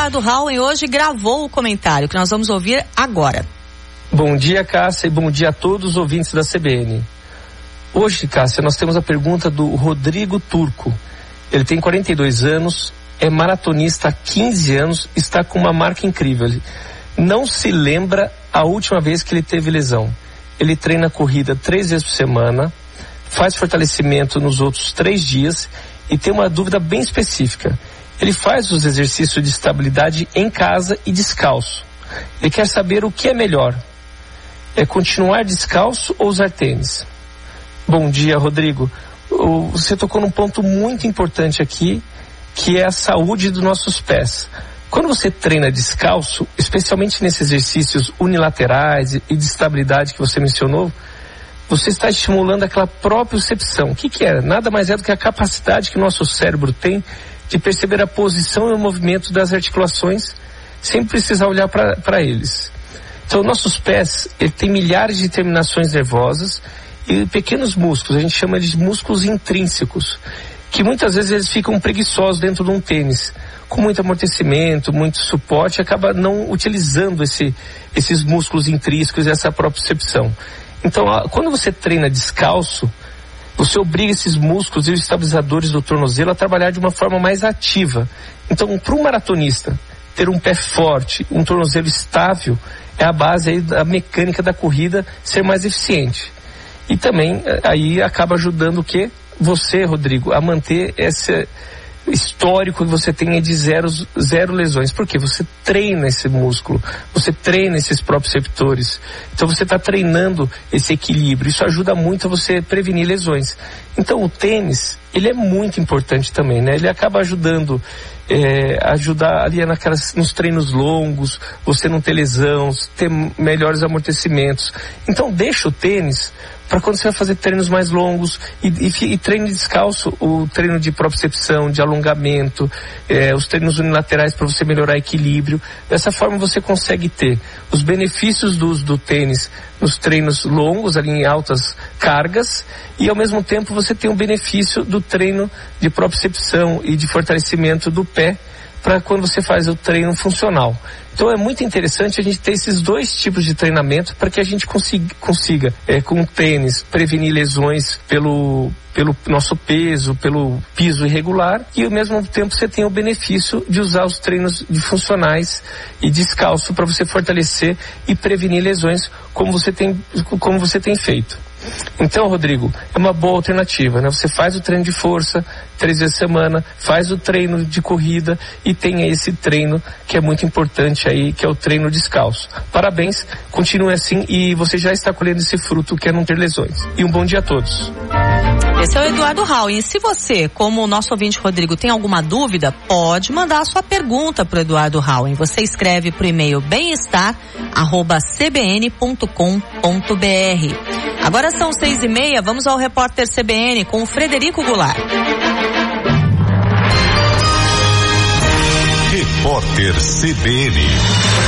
Eduardo Rauen hoje gravou o comentário que nós vamos ouvir agora. Bom dia, Cássia, e bom dia a todos os ouvintes da CBN. Hoje, Cássia, nós temos a pergunta do Rodrigo Turco. Ele tem 42 anos, é maratonista há 15 anos, está com uma marca incrível. Ele não se lembra a última vez que ele teve lesão. Ele treina corrida 3 vezes por semana, faz fortalecimento nos outros 3 dias e tem uma dúvida bem específica. Ele faz os exercícios de estabilidade em casa e descalço. Ele quer saber o que é melhor. É continuar descalço ou usar tênis? Bom dia, Rodrigo. Você tocou num ponto muito importante aqui, que é a saúde dos nossos pés. Quando você treina descalço, especialmente nesses exercícios unilaterais e de estabilidade que você mencionou, você está estimulando aquela propriocepção. O que é? Nada mais é do que a capacidade que o nosso cérebro tem de perceber a posição e o movimento das articulações sem precisar olhar para eles. Então, nossos pés, ele tem milhares de terminações nervosas e pequenos músculos, a gente chama de músculos intrínsecos, que muitas vezes eles ficam preguiçosos dentro de um tênis, com muito amortecimento, muito suporte, acaba não utilizando esses músculos intrínsecos e essa propriocepção. Então, quando você treina descalço, você obriga esses músculos e os estabilizadores do tornozelo a trabalhar de uma forma mais ativa. Então, para um maratonista, ter um pé forte, um tornozelo estável, é a base aí da mecânica da corrida ser mais eficiente. E também, aí acaba ajudando o quê? Você, Rodrigo, a manter esse histórico que você tem de zero lesões. Por quê? Você treina esse músculo, você treina esses proprioceptores. Então você está treinando esse equilíbrio. Isso ajuda muito a você prevenir lesões. Então o tênis, ele é muito importante também, né? Ele acaba ajudar ali nos treinos longos, você não ter lesão, ter melhores amortecimentos. Então deixa o tênis para quando você vai fazer treinos mais longos e treino descalço, o treino de propriocepção, de alongamento, os treinos unilaterais para você melhorar equilíbrio. Dessa forma você consegue ter os benefícios do tênis nos treinos longos, ali em altas cargas, e ao mesmo tempo você tem o benefício do treino de propriocepção e de fortalecimento do pé para quando você faz o treino funcional. Então é muito interessante a gente ter esses 2 tipos de treinamento para que a gente consiga com o tênis, prevenir lesões pelo nosso peso, pelo piso irregular, e ao mesmo tempo você tem o benefício de usar os treinos de funcionais e descalço para você fortalecer e prevenir lesões como você tem feito. Então, Rodrigo, é uma boa alternativa, né? Você faz o treino de força 3 vezes por semana, faz o treino de corrida e tem esse treino que é muito importante aí, que é o treino descalço. Parabéns, continue assim e você já está colhendo esse fruto que é não ter lesões. E um bom dia a todos. Esse é o Eduardo Rauen. E se você, como o nosso ouvinte Rodrigo, tem alguma dúvida, pode mandar a sua pergunta para o Eduardo Rauen. Você escreve para o e-mail bem-estar@cbn.com.br. Agora são 6:30, vamos ao repórter CBN com o Frederico Goulart. Repórter CBN.